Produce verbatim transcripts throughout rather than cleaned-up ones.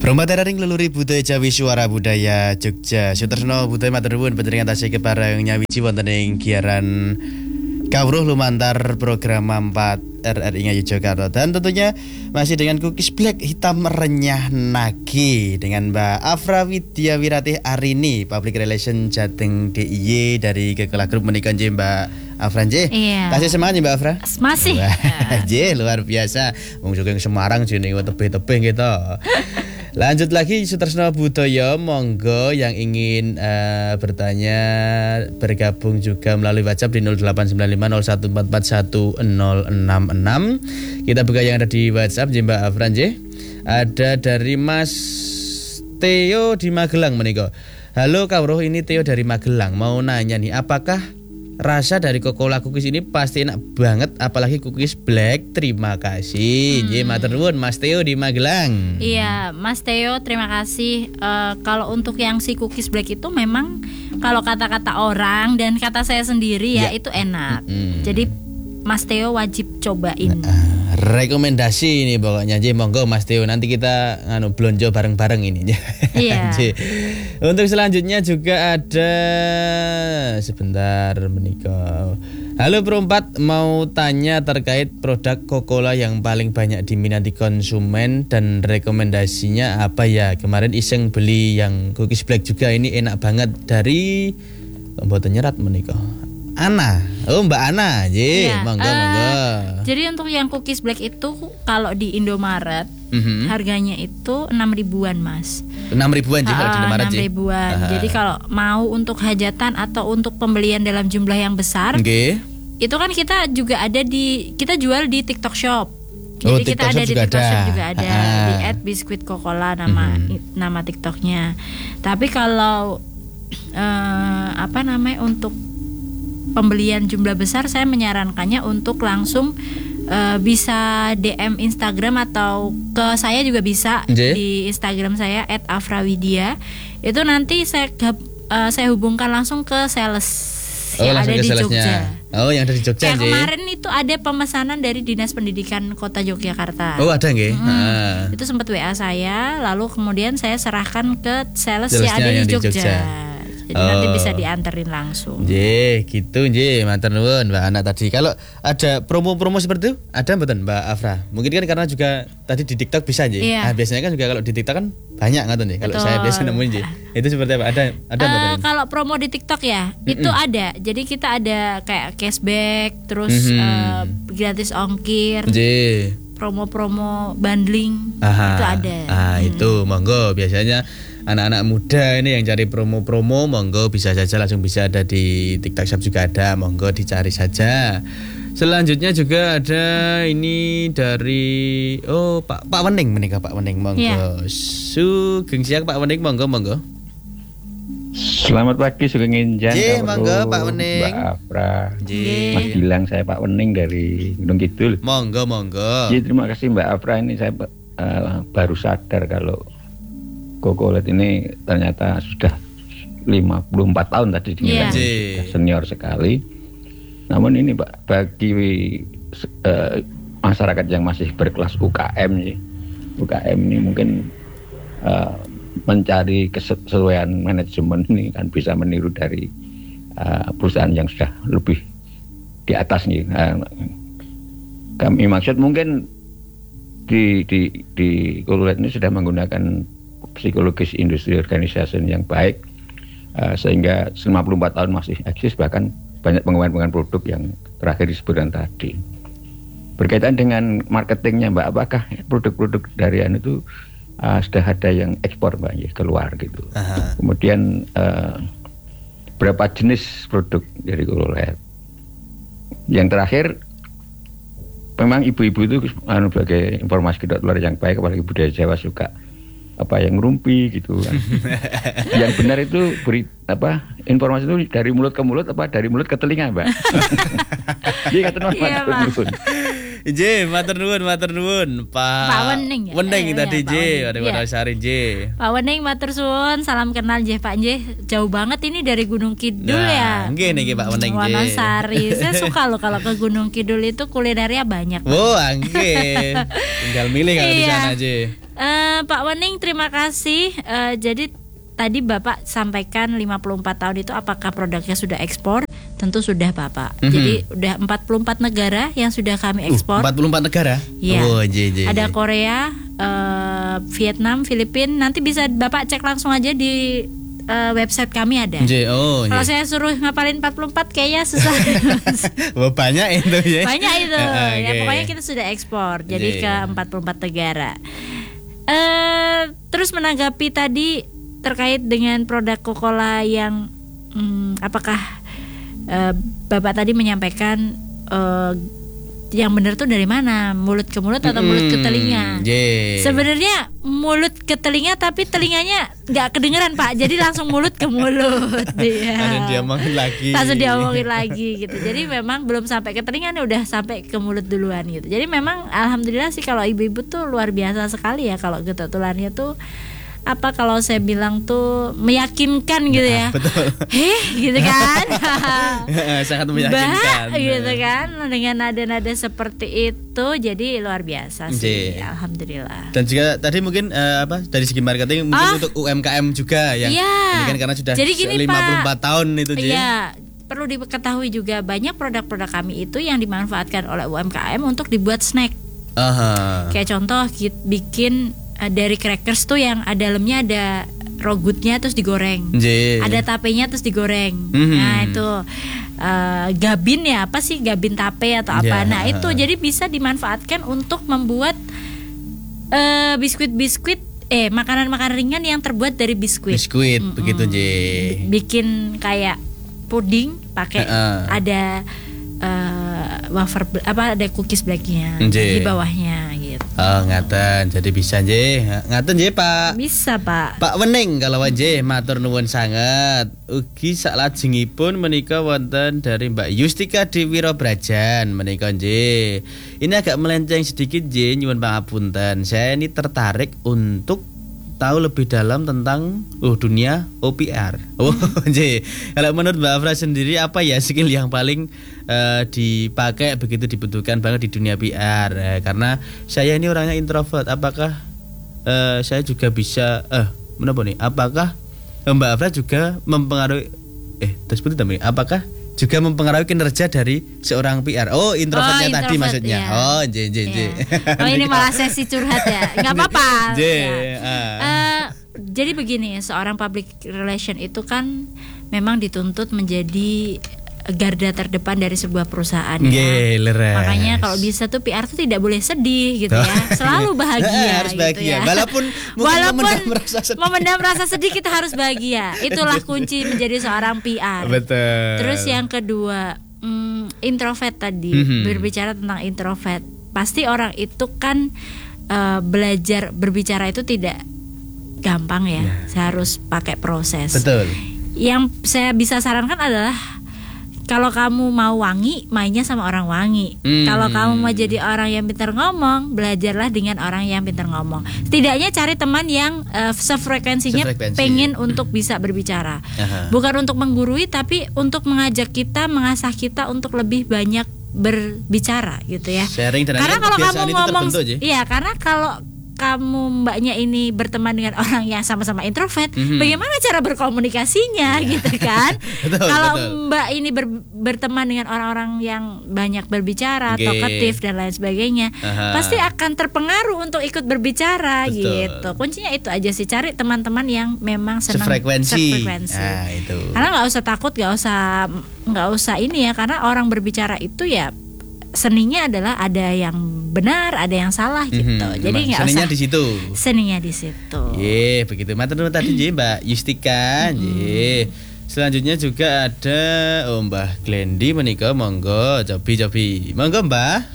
Rombataring leluri budaya Jawi Suara Budaya Jogja. Sutersno budaya matur nuwun panjenengan tasih kepareng nyawiji wonten ing giaran kawruh lumantar program empat R R I Ngayu Jakarta. Dan tentunya masih dengan Cookies Black hitam renyah nagi dengan Mbak Afra Widya Wiratih Arini, Public Relation Jateng D I Y dari Kekelah Group menika nggih Mbak Afra nggih. Iya. Tasih semangat nggih Mbak Afra? Masih. Nggih, luar biasa. Wong saking Semarang jenenge tebih-tebih gitu. Lanjut lagi Sutersno Budoyo, monggo yang ingin uh, bertanya bergabung juga melalui WhatsApp di nol delapan sembilan lima nol satu empat empat satu nol enam enam. Kita buka yang ada di WhatsApp nggih Mbak Afran nggih. Ada dari Mas Theo di Magelang menika. Halo Kawruh, ini Theo dari Magelang. Mau nanya nih, apakah rasa dari Coca-Cola Cookies ini pasti enak banget, apalagi Cookies Black. Terima kasih. Nggih, matur nuwun Mas Theo di Magelang. Iya, Mas Theo, terima kasih. Uh, kalau untuk yang si Cookies Black itu memang kalau kata-kata orang dan kata saya sendiri ya, ya. itu enak. Mm-hmm. Jadi Mas Theo wajib cobain. Nah, rekomendasi ini pokoknya. Jadi monggo Mas Theo, nanti kita nganu blonjo bareng-bareng ini. Iya. Untuk selanjutnya juga ada sebentar menikah. Halo Perempat, mau tanya terkait produk Coca-Cola yang paling banyak diminati konsumen dan rekomendasinya apa ya? Kemarin iseng beli yang Cookies Black juga, ini enak banget dari pembuatan nyerat menikah. Ana, oh Mbak Ana, je, ya, monggo uh, monggo. Jadi untuk yang Cookies Black itu kalau di Indomaret mm-hmm. harganya itu enam ribuan Mas. Enam ribuan je kalau di Indomaret. Enam ribuan. Aha. Jadi kalau mau untuk hajatan atau untuk pembelian dalam jumlah yang besar, okay. itu kan kita juga ada di kita jual di TikTok Shop. Jadi oh, kita ada di juga TikTok ada. Shop juga ada Aha. di et biskuit Coca-Cola nama mm-hmm. nama TikToknya. Tapi kalau uh, apa namanya untuk pembelian jumlah besar, saya menyarankannya untuk langsung uh, bisa D M Instagram atau ke saya juga bisa. J? Di Instagram saya et afrawidya. Itu nanti saya uh, saya hubungkan langsung ke sales oh, yang ada di salesnya. Jogja. Oh, yang ada di Jogja. Kayak kemarin itu ada pemesanan dari Dinas Pendidikan Kota Yogyakarta. Oh, ada nggih. Hmm, ah. Itu sempat W A saya, lalu kemudian saya serahkan ke sales yang ada di Jogja. Jogja. Jadi oh. nanti bisa dianterin langsung. Nggih, gitu nggih, matur nuwun Mbak Ana tadi. Kalau ada promo-promo seperti itu, ada mboten Mbak Afra? Mungkin kan karena juga tadi di TikTok bisa nggih. Iya. Nah, biasanya kan juga kalau di TikTok kan banyak ngoten nggih. Kalau saya biasa nemuin nggih. Itu seperti apa? Ada ada uh, mboten? Kalau promo di TikTok ya, Mm-mm. itu ada. Jadi kita ada kayak cashback, terus mm-hmm. uh, gratis ongkir. Nggih. Promo-promo bundling. Aha. Itu ada. Ah, hmm. itu monggo biasanya anak-anak muda ini yang cari promo-promo, monggo bisa saja langsung bisa ada di TikTok Shop juga ada, monggo dicari saja. Selanjutnya juga ada ini dari oh Pak Pak Wening menikah Pak Wening, monggo. Yeah. Sugeng siang Pak Wening, monggo monggo. Selamat pagi Sugeng Injang. J, monggo Pak Wening. Mbak Afra. J. Mas Gilang, saya Pak Wening dari Gunung Kidul. Monggo monggo. J, terima kasih Mbak Afra, ini saya uh, baru sadar kalau Coca-Cola ini ternyata sudah lima puluh empat tahun tadi dinilai, yeah. senior sekali. Namun ini Pak, bagi uh, masyarakat yang masih berkelas U K M nih, U K M ini mungkin uh, mencari kesesuaian manajemen ini kan bisa meniru dari uh, perusahaan yang sudah lebih di atas nih. Uh, kami maksud mungkin di di di Coca-Cola ini sudah menggunakan psikologis industri organisasi yang baik, uh, sehingga lima puluh empat tahun masih eksis, bahkan banyak pengembangan produk yang terakhir disebutkan tadi. Berkaitan dengan marketingnya Mbak, apakah produk-produk dari anu itu uh, sudah ada yang ekspor Mbak ya, keluar gitu. Aha. Kemudian uh, berapa jenis produk dari Coca-Cola. Yang terakhir, memang ibu-ibu itu anu sebagai informasi kedokteran yang baik, apalagi budaya Jawa suka apa yang ngerumpi gitu kan. Yang benar itu beri apa informasi itu dari mulut ke mulut apa dari mulut ke telinga Mbak. Iya kata Mas. J, matur nuwun, matur nuwun. Pak Pak Wening ya? Wening Eh, tadi ya, Pak J, Wening. ada Iya. Wonosari J. Pak Wening matur suwun, salam kenal J Pak J. Jauh banget ini dari Gunung Kidul Nah, ya. nggih niki Pak Wening J. Wonosari. Saya suka loh kalau ke Gunung Kidul itu kulinernya banyak. Wow, nggih. Tinggal milih kalau di Iya. sana J. Eh, Pak Wening terima kasih. Eh, jadi tadi Bapak sampaikan lima puluh empat tahun itu apakah produknya sudah ekspor? Tentu sudah Bapak. Mhm. Jadi udah empat puluh empat negara yang sudah kami ekspor. empat puluh empat negara? Iya. Oh, J, J. Ada Korea, eh, Vietnam, Filipina. Nanti bisa Bapak cek langsung aja di eh, website kami ada. J, oh, Kalau J. saya suruh ngapalin empat puluh empat kayaknya susah. Wah, banyak itu ya. Banyak itu. Ah, Ya oke. pokoknya kita sudah ekspor. Iya. Jadi ke empat puluh empat negara. Eh terus menanggapi tadi terkait dengan produk Coca-Cola yang hmm, apakah eh, Bapak tadi menyampaikan eh, yang benar tuh dari mana? Mulut ke mulut atau mulut ke telinga? J. Sebenarnya mulut ke telinga tapi telinganya nggak kedengeran Pak, jadi langsung mulut ke mulut. Iya. Langsung diomongin lagi. Langsung diomongin lagi gitu. Jadi memang belum sampai ke telinga nih udah sampai ke mulut duluan gitu. Jadi memang alhamdulillah sih kalau ibu-ibu tuh luar biasa sekali ya kalau getah tularnya tuh apa kalau saya bilang tuh meyakinkan gitu ya. Betul. Heh gitu kan. Sangat meyakinkan. Bah, gitu kan dengan nada-nada seperti itu jadi luar biasa sih. J. Alhamdulillah. Dan juga tadi mungkin eh, apa dari segi marketing mungkin Ah. untuk U M K M juga yang Iya. ini kan karena sudah Jadi gini, lima puluh empat Pak. tahun itu J. Iya, perlu diketahui juga banyak produk-produk kami itu yang dimanfaatkan oleh U M K M untuk dibuat snack. Aha. Kayak contoh kita bikin uh, dari crackers tuh yang ada dalamnya ada rogutnya terus digoreng. J. Ada tapenya terus digoreng. Mhm. Nah, itu uh, gabin ya, apa sih gabin tape atau apa. Ya. Nah, itu jadi bisa dimanfaatkan untuk membuat uh, biskuit-biskuit eh makanan-makanan ringan yang terbuat dari biskuit. Biskuit Mm-mm. begitu J. Bikin kayak puding pakai Heeh. ada uh, wafer bl- apa ada cookies blacknya Nje. di bawahnya gitu. Oh, ngaten. Jadi bisa J. Ngaten J, Pak. Bisa Pak. Pak Wening kalau J matur nuwun sangat. Ugi saklajengipun menika wonten dari Mbak Yustika Dewi Robrajan menika J. Ini agak melenceng sedikit J, nyuwun pangapunten. Saya ini tertarik untuk tahu lebih dalam tentang oh, dunia O P R. Oh, J. Kalau menurut Mbak Afra sendiri apa ya skill yang paling eh, dipakai begitu dibutuhkan banget di dunia P R? Eh, karena saya ini orangnya introvert. Apakah eh, saya juga bisa eh menapa nih? Apakah Mbak Afra juga mempengaruhi eh terus betul tapi apakah juga mempengaruhi kinerja dari seorang P R? Oh, introvertnya Oh, tadi introvert, maksudnya. iya. Oh, J J J. Iya. Oh ini malah sesi curhat ya. Nggak apa-apa. J. Ya. ah. Eh, jadi begini, seorang public relation itu kan memang dituntut menjadi garda terdepan dari sebuah perusahaan ya. Nggih, leres. Makanya kalau bisa tuh P R tuh tidak boleh sedih gitu ya. Selalu bahagia Harus gitu bahagia. ya. Walaupun mungkin Walaupun memendam rasa sedih. memendam rasa sedih kita harus bahagia. Itulah kunci menjadi seorang P R. Betul. Terus yang kedua, mm, introvert tadi, Mhm. berbicara tentang introvert. Pasti orang itu kan eh, belajar berbicara itu tidak gampang ya. Saya harus pakai proses. Betul. Yang saya bisa sarankan adalah kalau kamu mau wangi, mainnya sama orang wangi. Hmm. Kalau kamu mau jadi orang yang pintar ngomong, belajarlah dengan orang yang pintar ngomong. Setidaknya cari teman yang uh, sefrekuensinya Sefrekuensi. pengen untuk bisa berbicara. Aha. Bukan untuk menggurui, tapi untuk mengajak kita, mengasah kita untuk lebih banyak berbicara gitu ya. Sharing dan Karena akhirnya kalau kamu kebiasaan itu ngomong, terbentuk, Ji. iya karena kalau kamu mbaknya ini berteman dengan orang yang sama-sama introvert, Mhm. bagaimana cara berkomunikasinya gitu kan? Betul, Kalau betul. mbak ini ber- berteman dengan orang-orang yang banyak berbicara, Oke. talkative dan lain sebagainya, Aha. pasti akan terpengaruh untuk ikut berbicara Betul. gitu. Kuncinya itu aja sih, cari teman-teman yang memang senang Sefrekuensi. sefrekuensi. Nah, itu. Karena nggak usah takut, nggak usah nggak usah ini ya, karena orang berbicara itu ya seninya adalah ada yang benar, ada yang salah gitu. Mhm. Jadi Memang nggak seninya usah di situ. seninya di situ. Ye, begitu. Matur nuwun tadi J, Mbak Yustika. Ye. Selanjutnya juga ada oh, Mbah Glendi menika, monggo cobi-cobi. Monggo Mbah.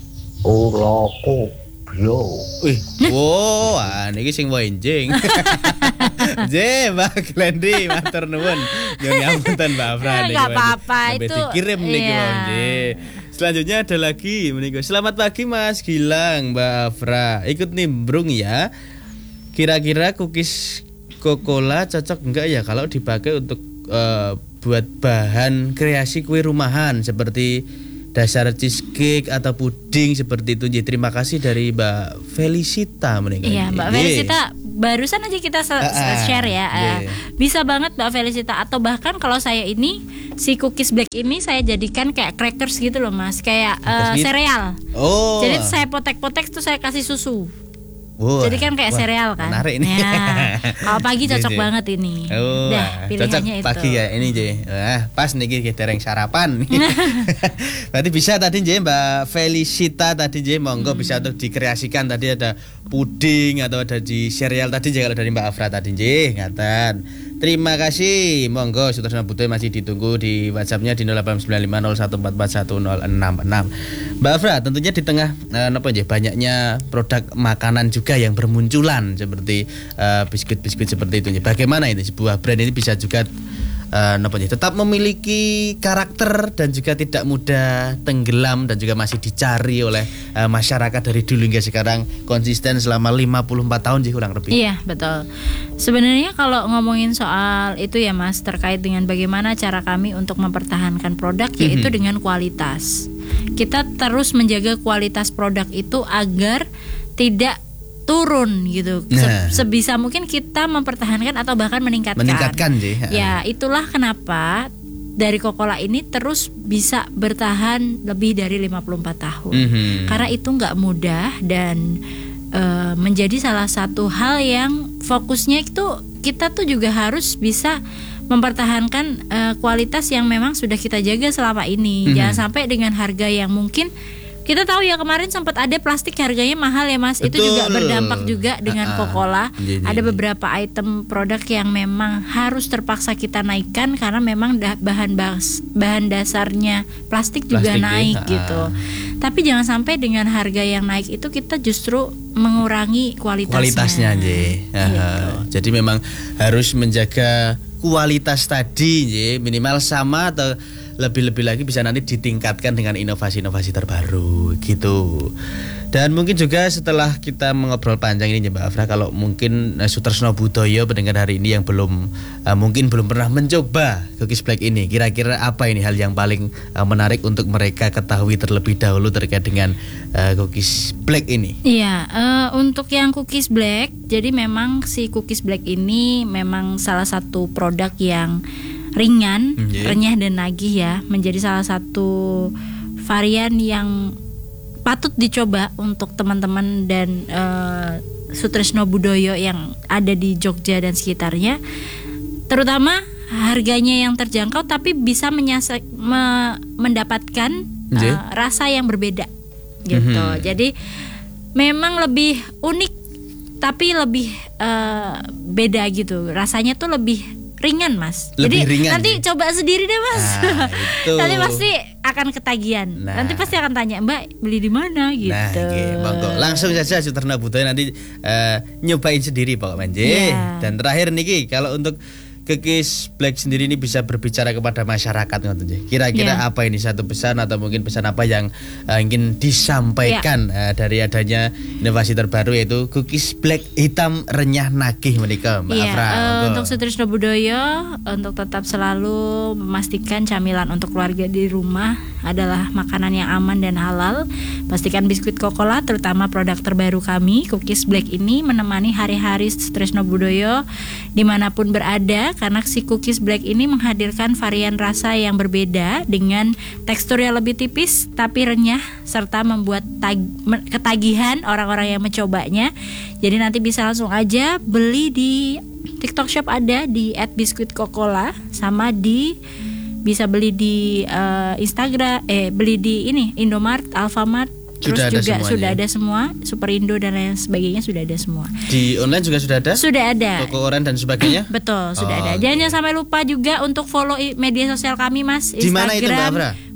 Ora koblo. Wih, wow, ah, niki sing wenjing. J, Mbak Glendi, matur nuwun. Nyuwun ngapunten Mbak Afra. Ya, niki, nggak Mbak. apa-apa, Sampai itu, dikirim niki iya. Mbak J. Selanjutnya ada lagi menikah. Selamat pagi Mas Gilang, Mbak Afra. Ikut nimbrung ya. Kira-kira cookies Coca-Cola cocok enggak ya kalau dipakai untuk uh, buat bahan kreasi kue rumahan seperti dasar cheesecake atau puding seperti itu. Jadi terima kasih dari Mbak Felicita menikah. Iya, Mbak Ye. Felicita barusan aja kita uh, uh, share ya. Uh, bisa banget Mbak Felicita, atau bahkan kalau saya ini si cookies black ini saya jadikan kayak crackers gitu loh Mas, kayak uh, sereal. Oh. Jadi saya potek-potek tuh saya kasih susu. Wah, jadi kan kayak wah, sereal kan. Menarik ini. Ya, kalau pagi cocok banget ini. Oh, Dah, pilihannya cocok pagi itu. ya ini J. Wah, pas niki kita dereng sarapan. Berarti bisa tadi J, Mbak Felicita tadi J, monggo hmm. bisa untuk dikreasikan tadi ada puding atau ada di sereal tadi J, kalau dari Mbak Afra tadi J, ngaten. Terima kasih. Monggo Sutersno Budoyo masih ditunggu di WhatsApp-nya di nol delapan sembilan lima nol satu empat empat satu nol enam enam. Mbak Afra, tentunya di tengah eh, apa aja banyaknya produk makanan juga yang bermunculan seperti uh, biskuit-biskuit seperti itu. Bagaimana ini sebuah brand ini bisa juga uh, apa aja tetap memiliki karakter dan juga tidak mudah tenggelam dan juga masih dicari oleh uh, masyarakat dari dulu hingga sekarang, konsisten selama lima puluh empat tahun sih kurang lebih. Iya, betul. Sebenarnya kalau ngomongin soal itu ya Mas, terkait dengan bagaimana cara kami untuk mempertahankan produk, yaitu mm-hmm. dengan kualitas. Kita terus menjaga kualitas produk itu agar tidak turun gitu. Nah. Sebisa mungkin kita mempertahankan atau bahkan meningkatkan. Meningkatkan sih. Ya, itulah kenapa dari Coca-Cola ini terus bisa bertahan lebih dari lima puluh empat tahun. Mm-hmm. Karena itu nggak mudah dan uh, menjadi salah satu hal yang fokusnya itu kita tuh juga harus bisa mempertahankan uh, kualitas yang memang sudah kita jaga selama ini. Mm-hmm. Jangan sampai dengan harga yang mungkin kita tahu ya, kemarin sempat ada plastik harganya mahal ya Mas. Betul. Itu juga berdampak juga dengan uh-uh. Coca-Cola. Jadi. Ada beberapa item produk yang memang harus terpaksa kita naikkan karena memang dah, bahan bas, bahan dasarnya plastik juga plastik naik ya. Gitu. Tapi jangan sampai dengan harga yang naik itu kita justru mengurangi kualitasnya. Kualitasnya J. Gitu. Jadi memang harus menjaga kualitas tadi J, minimal sama atau lebih-lebih lagi bisa nanti ditingkatkan dengan inovasi-inovasi terbaru gitu. Dan mungkin juga setelah kita mengobrol panjang ini Mbak Afra, kalau mungkin uh, Sutersno Budoyo pendengar hari ini yang belum uh, mungkin belum pernah mencoba cookies black ini, kira-kira apa ini hal yang paling uh, menarik untuk mereka ketahui terlebih dahulu terkait dengan uh, cookies black ini? Iya, uh, untuk yang cookies black, jadi memang si cookies black ini memang salah satu produk yang ringan, yeah. renyah dan nagih ya, menjadi salah satu varian yang patut dicoba untuk teman-teman dan uh, Sutersno Budoyo yang ada di Jogja dan sekitarnya. Terutama harganya yang terjangkau tapi bisa menyasa, me, mendapatkan yeah. uh, rasa yang berbeda gitu. Mm-hmm. Jadi memang lebih unik tapi lebih uh, beda gitu. Rasanya tuh lebih ringan Mas. Lebih Jadi ringan, nanti ya? Coba sendiri deh Mas. Nah, itu. Nanti pasti akan ketagihan. Nah. Nanti pasti akan tanya Mbak beli di mana gitu. Nah, okay, monggo. Langsung saja Sutersno Budoyo nanti uh, nyobain sendiri pokoknya. Yeah. Dan terakhir niki kalau untuk cookies black sendiri ini bisa berbicara kepada masyarakat, kira-kira yeah. apa ini satu pesan atau mungkin pesan apa yang uh, ingin disampaikan yeah. uh, dari adanya inovasi terbaru yaitu cookies black hitam renyah nagih menika Mbak yeah, Afra. Uh, untuk Sutersno Budoyo untuk tetap selalu memastikan camilan untuk keluarga di rumah adalah makanan yang aman dan halal. Pastikan biskuit Coca-Cola terutama produk terbaru kami cookies black ini menemani hari-hari Sutersno Budoyo dimanapun berada. Karena si cookies black ini menghadirkan varian rasa yang berbeda dengan tekstur yang lebih tipis tapi renyah serta membuat tag- ketagihan orang-orang yang mencobanya. Jadi nanti bisa langsung aja beli di TikTok Shop, ada di et biskuit coca-cola, sama di bisa beli di uh, Instagram, eh beli di ini Indomart, Alfamart. Terus sudah juga ada sudah ada semua, Superindo dan lain sebagainya sudah ada semua. Di online juga sudah ada? Sudah ada. Toko Oren dan sebagainya? Betul, sudah oh, ada. Jangan okay. sampai lupa juga untuk follow media sosial kami Mas. Di mana itu Mbak Afra?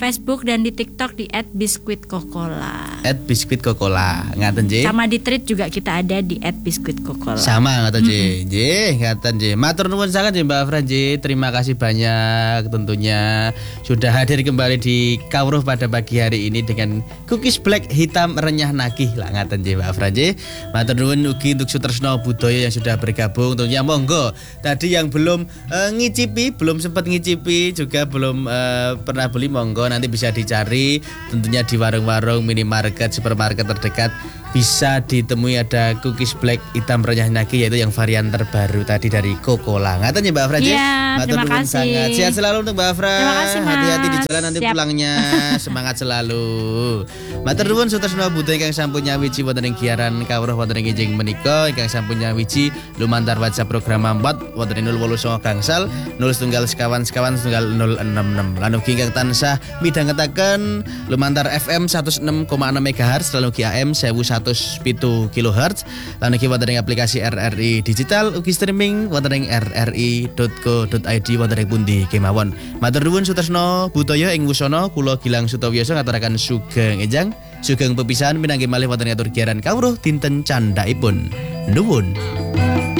Facebook dan di TikTok di et biskuit kokola. et biskuit kokola. Ngaten nggih. Sama di Tweet juga kita ada di et biskuit kokola. Sama ngaten nggih. Nggih, ngaten nggih. Matur nuwun sangat nggih Mbak Afra nggih. Terima kasih banyak tentunya sudah hadir kembali di Kawruh pada pagi hari ini dengan cookies black hitam renyah nagih lah ngaten nggih Mbak Afra nggih. Matur nuwun ugi untuk Sutresno Budaya yang sudah bergabung. Tentunya monggo. Tadi yang belum uh, ngicipi, belum sempat ngicipi juga belum uh, pernah beli monggo nanti bisa dicari tentunya di warung-warung, minimarket, supermarket terdekat bisa ditemui ada cookies black hitam renyah nagih yaitu yang varian terbaru tadi dari Kokola. Ngaten ya Mbak Afra? Iya, terima kasih. Sangat. Sehat selalu untuk Mbak Afra. Terima kasih Mas. Hati-hati di jalan nanti Siap. pulangnya. Semangat selalu. Matur nuwun Sutresno Budaya ingkang sampun nyawiji wonten ing giaran Kawruh wonten ing Kijing menika ingkang sampun nyawiji lumantar WhatsApp program empat wonten ing nol wolu songo gangsal nol setunggal sekawan sekawan setunggal nol enam enam. Lan ugi ingkang tansah midhangetaken lumantar F M seratus enam koma enam megahertz lan ugi A M seribu seratus pitu kilohertz lan ugi wonten ing aplikasi R R I digital ugi streaming wonten ing r r i dot co dot i d wonten ing pundi kemawon. Matur nuwun Sutresno Budaya ing wusana kula Gilang Sutawiyasa ngaturaken sugeng enjang sugeng pepisahan pinanggih malih wonten ing atur giaran Kawruh dinten candhaipun. Nuwun.